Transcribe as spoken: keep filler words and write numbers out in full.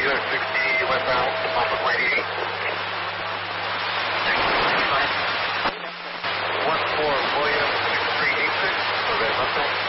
U S sixty westbound, Alpha Flight eighty. one four William six three eight six, so that's Mustang.